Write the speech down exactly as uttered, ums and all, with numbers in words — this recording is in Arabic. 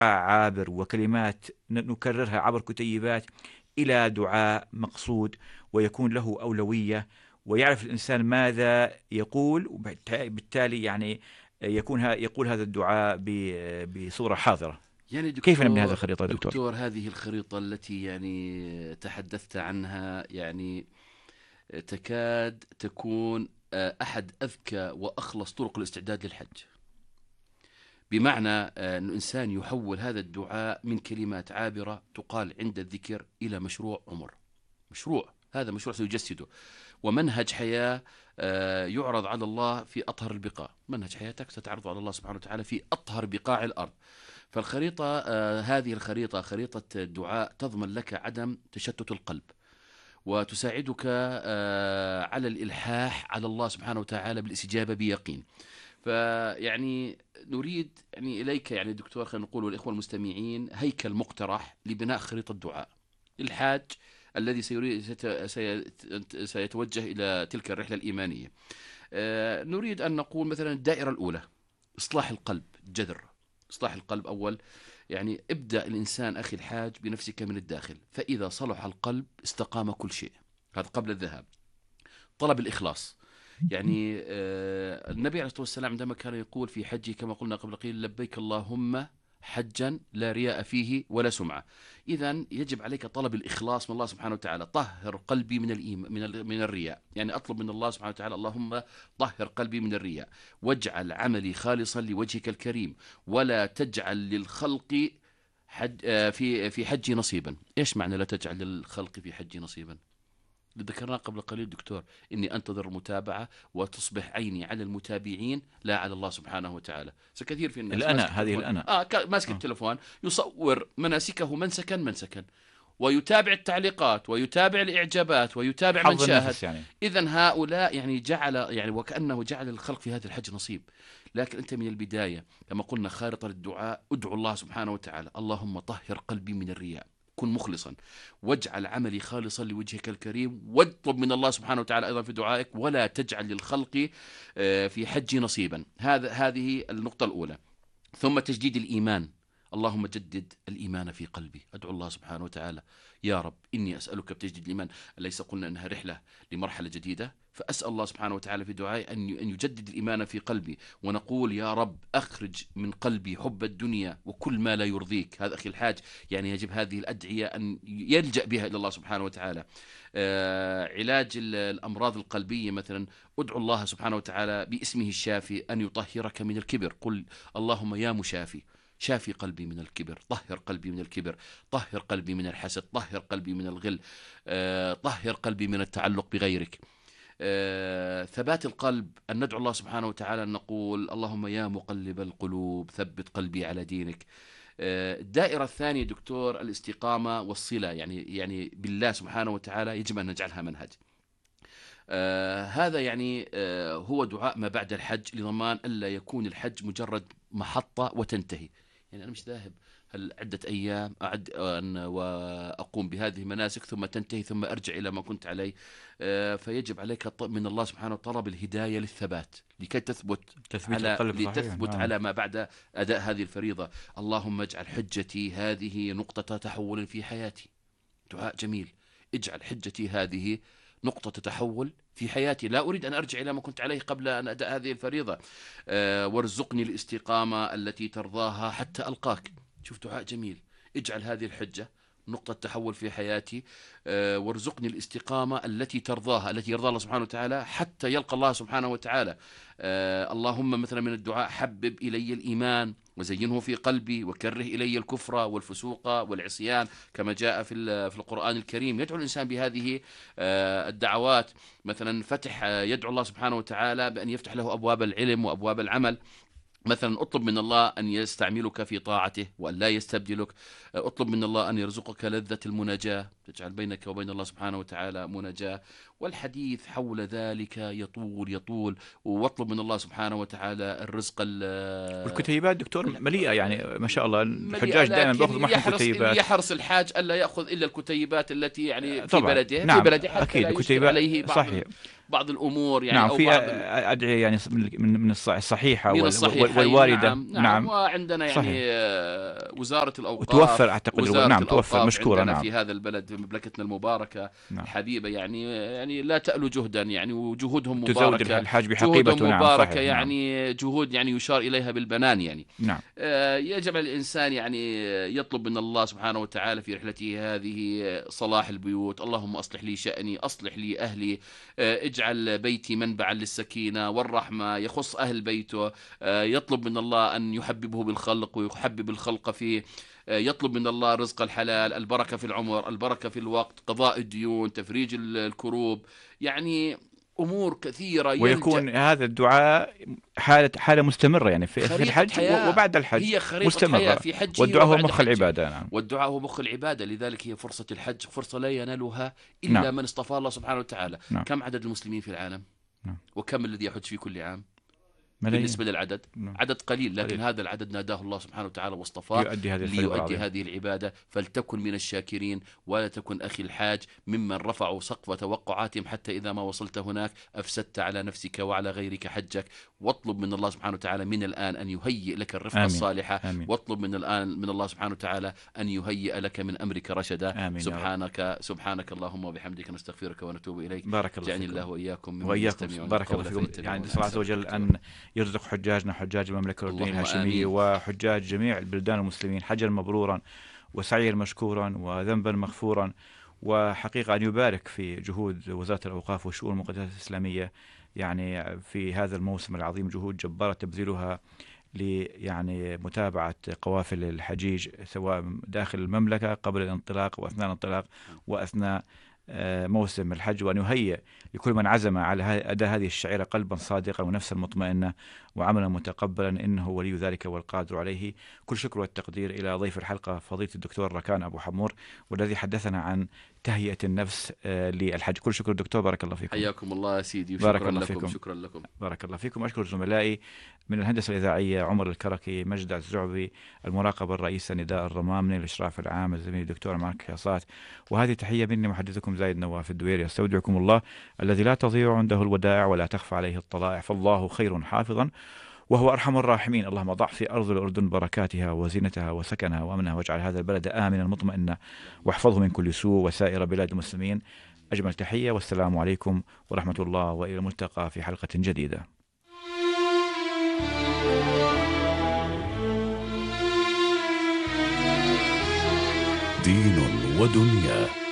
عابر وكلمات نكررها عبر كتيبات إلى دعاء مقصود ويكون له أولوية، ويعرف الإنسان ماذا يقول، وبالتالي يعني يكون يقول هذا الدعاء بصورة حاضرة. يعني كيف نبني هذه دكتور الخريطة دكتور؟ دكتور هذه الخريطة التي يعني تحدثت عنها يعني تكاد تكون آه، أحد أذكى وأخلص طرق الاستعداد للحج. بمعنى آه، أن الإنسان يحول هذا الدعاء من كلمات عابرة تقال عند الذكر إلى مشروع عمر. مشروع، هذا مشروع سيجسده، ومنهج حياة آه، يعرض على الله في أطهر البقاع. منهج حياتك ستعرض على الله سبحانه وتعالى في أطهر بقاع الأرض. فالخريطة آه، هذه الخريطة خريطة الدعاء تضمن لك عدم تشتت القلب، وتساعدك آه، على الإلحاح على الله سبحانه وتعالى بالاستجابة بيقين. فيعني نريد يعني إليك يعني دكتور، خلينا نقول والإخوة المستمعين، هيكل مقترح لبناء خريطة دعاء الحاج الذي سيريد سيتوجه إلى تلك الرحلة الإيمانية. آه، نريد أن نقول مثلا الدائرة الأولى إصلاح القلب، جذر إصلاح القلب. أول يعني ابدأ الإنسان أخي الحاج بنفسك من الداخل، فإذا صلح القلب استقام كل شيء. هذا قبل الذهاب. طلب الإخلاص، يعني آه، النبي عليه الصلاة والسلام عندما كان يقول في حجه كما قلنا قبل قليل: لبيك اللهم حجا لا رياء فيه ولا سمعة. إذا يجب عليك طلب الإخلاص من الله سبحانه وتعالى. طهر قلبي من الإيم من من الرياء، يعني أطلب من الله سبحانه وتعالى: اللهم طهر قلبي من الرياء، واجعل عملي خالصا لوجهك الكريم، ولا تجعل للخلق حج آه، في في حجي نصيبا. إيش معنى لا تجعل للخلق في حجي نصيبا؟ ذكرناه قبل قليل دكتور، إني أنتظر المتابعة وتصبح عيني على المتابعين لا على الله سبحانه وتعالى. سكثير في الناس الأنا، ماسك هذه التلفون الأنا. آه ماسك آه. التلفون يصور مناسكه منسكا منسكا، ويتابع التعليقات ويتابع الإعجابات ويتابع من حظ شاهد. النفس يعني. إذا هؤلاء يعني جعل يعني وكأنه جعل الخلق في هذا الحج نصيب. لكن أنت من البداية كما قلنا خارطة للدعاء، ادعو الله سبحانه وتعالى: اللهم طهر قلبي من الرياء، كن مخلصا، واجعل عملي خالصا لوجهك الكريم، واطلب من الله سبحانه وتعالى أيضا في دعائك: ولا تجعل للخلق آه، في حجي نصيبا. هذا هذه النقطة الأولى. ثم تجديد الإيمان: اللهم جدد الإيمان في قلبي. أدعو الله سبحانه وتعالى: يا رب إني أسألك بتجديد الإيمان. أليس قلنا أنها رحلة لمرحلة جديدة؟ فأسأل الله سبحانه وتعالى في دعائي أن أن يجدد الإيمان في قلبي، ونقول: يا رب أخرج من قلبي حب الدنيا وكل ما لا يرضيك. هذا أخي الحاج يعني يجب هذه الأدعية أن يلجأ بها إلى الله سبحانه وتعالى. آه علاج الأمراض القلبية مثلا: ادعو الله سبحانه وتعالى باسمه الشافي أن يطهرك من الكبر. قل: اللهم يا مشافي، شافي قلبي من الكبر، طهر قلبي من الكبر، طهر قلبي من الحسد، طهر قلبي من الغل، آه طهر قلبي من التعلق بغيرك. آه، ثبات القلب: أن ندعو الله سبحانه وتعالى أن نقول: اللهم يا مقلب القلوب ثبت قلبي على دينك. آه، الدائرة الثانية دكتور الاستقامة والصلة، يعني يعني بالله سبحانه وتعالى يجب أن نجعلها منهج. آه، هذا يعني آه، هو دعاء ما بعد الحج لضمان ألا يكون الحج مجرد محطة وتنتهي. يعني أنا مش ذاهب هل عدة أيام أعد أن وأقوم بهذه المناسك ثم تنتهي ثم أرجع إلى ما كنت عليه. آه، فيجب عليك من الله سبحانه طلب الهداية للثبات لكي تثبت تثبيت على القلب، صحيح. لتثبت نعم. على ما بعد أداء هذه الفريضة. اللهم اجعل حجتي هذه نقطة تحول في حياتي. دعاء جميل: اجعل حجتي هذه نقطة تحول في حياتي، لا أريد أن أرجع إلى ما كنت عليه قبل أن أداء هذه الفريضة. أه وارزقني الاستقامة التي ترضاها حتى ألقاك. شوف دعاء جميل: اجعل هذه الحجة نقطة تحول في حياتي، أه وارزقني الاستقامة التي ترضاها، التي يرضى الله سبحانه وتعالى حتى يلقى الله سبحانه وتعالى. أه اللهم مثلا من الدعاء: حبب إلي الإيمان وزينه في قلبي، وكره إلي الكفر والفسوق والعصيان، كما جاء في في القرآن الكريم. يدعو الإنسان بهذه آه، الدعوات. مثلا فتح آه، يدعو الله سبحانه وتعالى بأن يفتح له أبواب العلم وأبواب العمل. مثلا اطلب من الله أن يستعملك في طاعته وأن لا يستبدلك. اطلب من الله أن يرزقك لذة المناجاة، تجعل بينك وبين الله سبحانه وتعالى مناجاة. والحديث حول ذلك يطول يطول. واطلب من الله سبحانه وتعالى الرزق ال- والكتيبات دكتور مليئة، يعني ما شاء الله مليئة، الحجاج دائما لكن بياخذوا معهم يحرص كتيبات. يحرص الحاج ألا يأخذ إلا الكتيبات التي يعني في طبعا، بلده في نعم، بلده حتى لا أكيد يشكل الكتيبات عليه بعض صحيح. بعض الامور يعني نعم او في بعض ادعيه يعني من من الصحيحه من وال- الصحيحين. والوارده. نعم, نعم, نعم وعندنا يعني صحيح. آه، وزارة الأوقاف وتوفر اعتقد، وزارة نعم توفر الأوقاف مشكوره. عندنا نعم في هذا البلد في مملكتنا المباركة نعم الحبيبة، يعني يعني لا تألو جهدا يعني، وجهودهم تزود مباركة، الحاج بحقيبته. جهودهم نعم مباركة صحيح. نعم يعني جهود يعني يشار إليها بالبنان يعني. نعم آه، يجب على الإنسان يعني يطلب من الله سبحانه وتعالى في رحلته هذه صلاح البيوت. اللهم أصلح لي شأني، أصلح لي أهلي، آه، اجعل بيتي منبعا للسكينة والرحمة، يخص أهل بيته. آه، يطلب من الله أن يحببه بالخلق ويحبب الخلق فيه. آه، يطلب من الله رزق الحلال، البركة في العمر، البركة في الوقت، قضاء الديون، تفريج ال- الكروب، يعني أمور كثيرة يلجأ. ويكون هذا الدعاء حالة حالة مستمرة يعني في في خريطة الحج و- حياة، وبعد الحج هي خريطة حياة مستمرة. في حجه والدعاء هو وبعد مخ حجه. العبادة. نعم والدعاء هو مخ العبادة، لذلك هي فرصة الحج فرصة لا ينالها نعم إلا من اصطفى الله سبحانه وتعالى. نعم كم عدد المسلمين في العالم؟ نعم وكم الذي يحج في كل عام؟ ملايين. بالنسبة للعدد نعم عدد قليل، لكن قليل. هذا العدد ناداه الله سبحانه وتعالى واصطفاه ليؤدي هذه الفريضة ليؤدي العظيمة. هذه العبادة. فلتكن من الشاكرين ولا تكن أخي الحاج ممن رفعوا سقف توقعاتهم حتى إذا ما وصلت هناك أفسدت على نفسك وعلى غيرك حجك. واطلب من الله سبحانه وتعالى من الآن أن يهيئ لك الرفقة آمين الصالحة. آمين واطلب من الآن من الله سبحانه وتعالى أن يهيئ لك من أمرك رشدا. آمين يا رب. سبحانك سبحانك اللهم وبحمدك نستغفرك ونتوب إليك. بارك الله جعلني فيكم الله وإياكم ممن وإياكم. يستمعون بارك الله القول فيكم. فيتبعون يعني نسأل الله عز أحسنه. وجل أن يرزق حجاجنا حجاج المملكة الأردنية اللهم الهاشمية آمين. وحجاج جميع البلدان المسلمين حجا مبرورا وسعيا مشكورا وذنبا مغفورا. وحقيقة أن يبارك في جهود وزارة الأوقاف والشؤون المقدسة الإسلامية يعني في هذا الموسم العظيم، جهود جبارة تبذلها ل يعني متابعة قوافل الحجيج سواء داخل المملكة قبل الانطلاق وأثناء الانطلاق وأثناء آه، موسم الحج، وأن يهيئ لكل من عزم على ه- أداء هذه الشعيرة قلبا صادقا ونفسا مطمئنة وعملا متقبلا، إنه ولي ذلك والقادر عليه. كل شكر والتقدير إلى ضيف الحلقة فضيلة الدكتور ركان أبو حمور، والذي حدثنا عن تهيئة النفس آه، للحج. كل شكر دكتور، بارك الله فيكم. حياكم الله يا سيدي بارك وشكرا الله لكم. فيكم. شكرا لكم. بارك الله فيكم. أشكر زملائي من الهندسة الإذاعية عمر الكركي، مجد الزعبي، المراقبة الرئيسة نداء الرمامني، الإشراف العام الزميل الدكتور مارك حياصات. وهذه تحية مني محدثكم زايد نواف الدويري. استودعكم الله الذي لا تضيع عنده الودائع ولا تخفى عليه الطلائع، فالله خير حافظا وهو أرحم الراحمين. اللهم ضع في أرض الأردن بركاتها وزينتها وسكنها وأمنها، واجعل هذا البلد آمنا مطمئنا، واحفظه من كل سوء وسائر بلاد المسلمين. أجمل تحية والسلام عليكم ورحمة الله، وإلى الملتقى في حلقة جديدة. دين ودنيا.